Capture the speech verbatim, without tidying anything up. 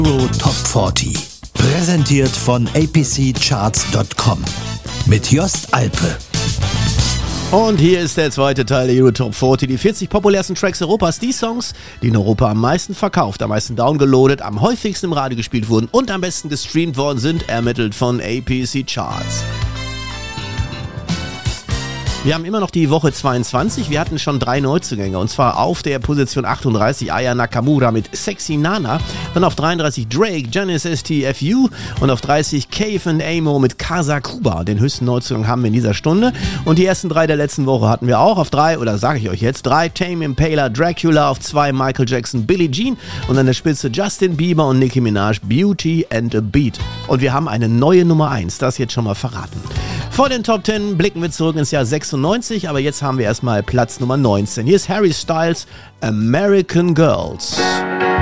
Euro Top vierzig. Präsentiert von A P C Charts Punkt com mit Jost Alpe. Und hier ist der zweite Teil der Euro Top vierzig, die vierzig populärsten Tracks Europas, die Songs, die in Europa am meisten verkauft, am meisten downgeloadet, am häufigsten im Radio gespielt wurden und am besten gestreamt worden sind, ermittelt von A P C Charts. Wir haben immer noch die Woche zweiundzwanzig, wir hatten schon drei Neuzugänge und zwar auf der Position achtunddreißig Aya Nakamura mit Sexy Nana, dann auf dreiunddreißig Drake, Janice S T F U und auf dreißig Cave and Amo mit Casa Cuba. Den höchsten Neuzugang haben wir in dieser Stunde und die ersten drei der letzten Woche hatten wir auch. Auf drei, oder sage ich euch jetzt, drei Tame Impala Dracula, auf zwei Michael Jackson Billie Jean und an der Spitze Justin Bieber und Nicki Minaj Beauty and a Beat. Und wir haben eine neue Nummer eins, das jetzt schon mal verraten. Vor den Top zehn blicken wir zurück ins Jahr sechsundneunzig, aber jetzt haben wir erstmal Platz Nummer neunzehn. Hier ist Harry Styles, American Girls.